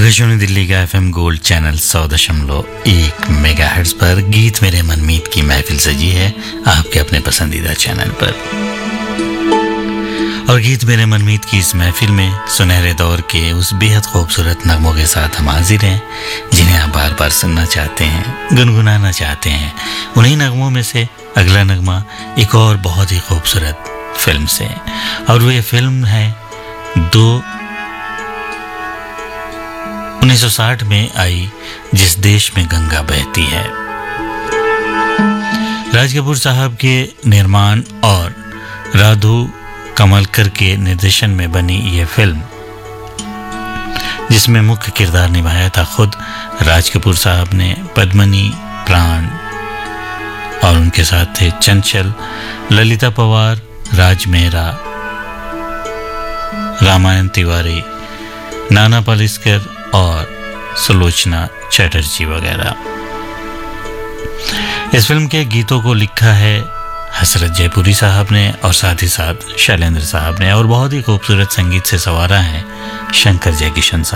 आकाशवाणी दिल्ली का FM gold channel 100.1 megahertz पर गीत मेरे मनमीत की महफिल सजी है आपके अपने पसंदीदा चैनल पर। और गीत मेरे मनमीत की इस महफिल में सुनहरे दौर के उस बेहद खूबसूरत नगमों के साथ हम हाजिर हैं जिन्हें आप बार बार सुनना चाहते हैं, गुनगुनाना चाहते हैं। उन्हीं नगमों में से अगला नगमा एक और बहुत ही खूबसूरत फिल्म से, और वो ये फिल्म है 1960 में आई जिस देश में गंगा बहती है। राज कपूर साहब के निर्माण और राधू कमलकर के निर्देशन में बनी ये फिल्म, जिसमें मुख्य किरदार निभाया था खुद राज कपूर साहब ने, पद्मनी, प्राण, और उनके साथ थे चंचल, ललिता पवार, राज मेहरा, रामायण तिवारी, नाना पालेस्कर और सुलोचना चटर्जी वगैरह। इस फिल्म के गीतों को लिखा है हसरत जयपुरी साहब ने और साथ ही साथ शैलेंद्र साहब ने, और बहुत ही खूबसूरत संगीत से संवारा है शंकर जयकिशन साहब।